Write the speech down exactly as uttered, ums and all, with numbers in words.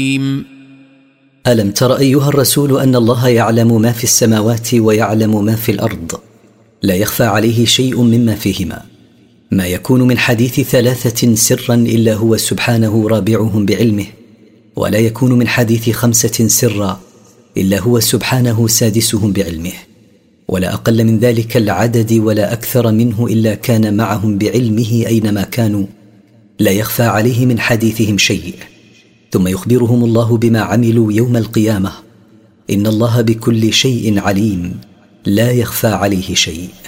ألم تر أيها الرسول أن الله يعلم ما في السماوات ويعلم ما في الأرض، لا يخفى عليه شيء مما فيهما. ما يكون من حديث ثلاثة سرا إلا هو سبحانه رابعهم بعلمه، ولا يكون من حديث خمسة سرا إلا هو سبحانه سادسهم بعلمه، ولا أقل من ذلك العدد ولا أكثر منه إلا كان معهم بعلمه أينما كانوا، لا يخفى عليه من حديثهم شيء. ثم يخبرهم الله بما عملوا يوم القيامة. إن الله بكل شيء عليم، لا يخفى عليه شيء.